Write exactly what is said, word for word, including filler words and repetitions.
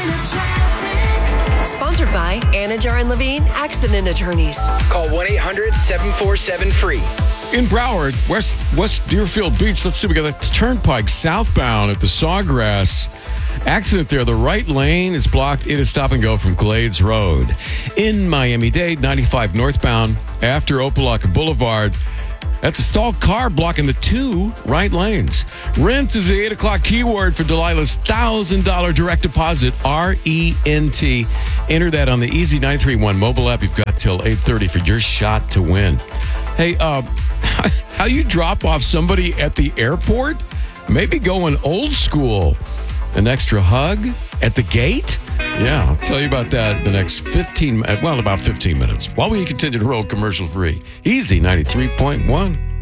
Sponsored by Anajar and Levine Accident Attorneys. Call one eight hundred seven four seven free. In Broward, West West Deerfield Beach, let's see, we got a turnpike southbound at the Sawgrass. Accident there. The right lane is blocked. It is stop and go from Glades Road. In Miami-Dade, ninety-five northbound after Opelika Boulevard. That's a stalled car blocking the two right lanes. Rent is the eight o'clock keyword for Delilah's one thousand dollars direct deposit, R E N T. Enter that on the Easy nine three one mobile app. You've got till eight thirty for your shot to win. Hey, uh, how you drop off somebody at the airport? Maybe going old school. An extra hug at the gate? Yeah, I'll tell you about that the next fifteen, well, about fifteen minutes while we continue to roll commercial free. Easy ninety-three point one.